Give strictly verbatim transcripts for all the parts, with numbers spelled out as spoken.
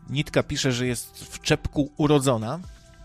Nitka pisze, że jest w czepku urodzona.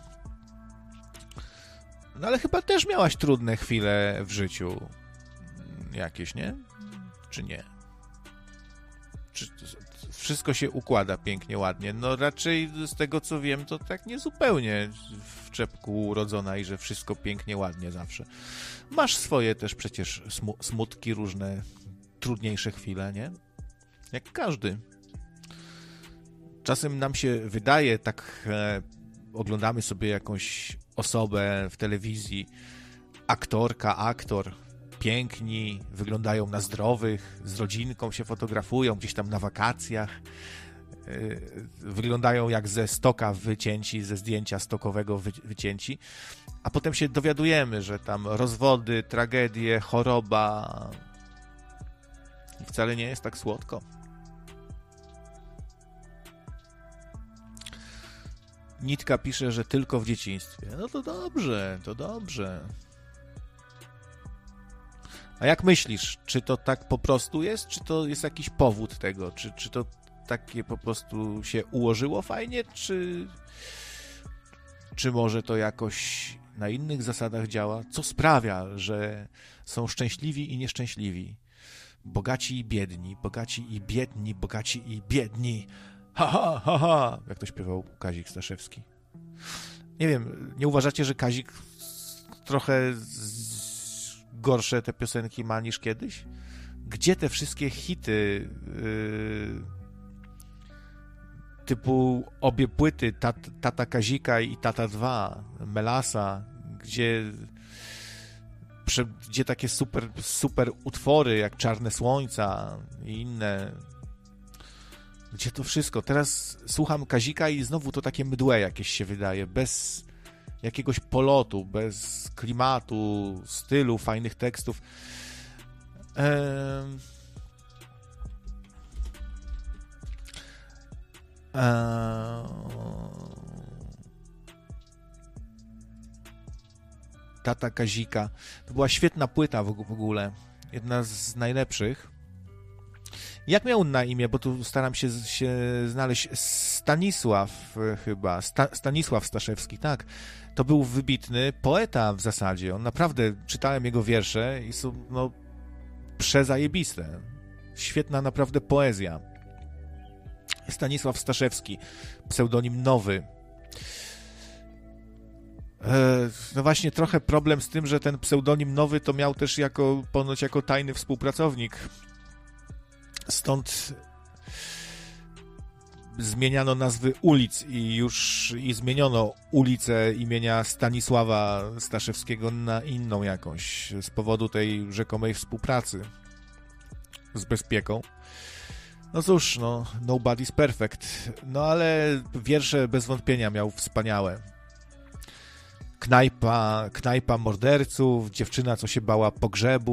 No ale chyba też miałaś trudne chwile w życiu. Jakieś, nie? Czy nie? Czy wszystko się układa pięknie, ładnie? No raczej z tego, co wiem, to tak niezupełnie w czepku urodzona i że wszystko pięknie, ładnie zawsze. Masz swoje też przecież smu- smutki, różne trudniejsze chwile, nie? Jak każdy. Czasem nam się wydaje, tak e, oglądamy sobie jakąś osobę w telewizji, aktorka, aktor, piękni, wyglądają na zdrowych, z rodzinką się fotografują, gdzieś tam na wakacjach, yy, wyglądają jak ze stoka wycięci, ze zdjęcia stokowego wy, wycięci, a potem się dowiadujemy, że tam rozwody, tragedie, choroba i wcale nie jest tak słodko. Nitka pisze, że tylko w dzieciństwie. No to dobrze, to dobrze. A jak myślisz, czy to tak po prostu jest, czy to jest jakiś powód tego? Czy, czy to takie po prostu się ułożyło fajnie, czy, czy może to jakoś na innych zasadach działa? Co sprawia, że są szczęśliwi i nieszczęśliwi? Bogaci i biedni, bogaci i biedni, bogaci i biedni. Ha, ha, ha, ha, jak to śpiewał Kazik Staszewski. Nie wiem, nie uważacie, że Kazik trochę z... gorsze te piosenki ma niż kiedyś? Gdzie te wszystkie hity yy, typu obie płyty tat, Tata Kazika i Tata dwa, Melasa, gdzie prze, gdzie takie super, super utwory jak Czarne Słońca i inne, gdzie to wszystko? Teraz słucham Kazika i znowu to takie mdłe jakieś się wydaje, bez jakiegoś polotu, bez klimatu, stylu, fajnych tekstów. Ehm... Ehm... Tata Kazika. To była świetna płyta w ogóle. Jedna z najlepszych. Jak miał na imię, bo tu staram się, się znaleźć, Stanisław chyba, Sta, Stanisław Staszewski, tak. To był wybitny poeta w zasadzie. On naprawdę, czytałem jego wiersze i są, no, przezajebiste. Świetna naprawdę poezja. Stanisław Staszewski, pseudonim Nowy. E, no właśnie trochę problem z tym, że ten pseudonim Nowy to miał też jako, ponoć jako tajny współpracownik. Stąd zmieniano nazwy ulic i już i zmieniono ulicę imienia Stanisława Staszewskiego na inną jakąś z powodu tej rzekomej współpracy z Bezpieką. No cóż, no, nobody's perfect. No ale wiersze bez wątpienia miał wspaniałe. Knajpa, knajpa morderców, dziewczyna, co się bała pogrzebu,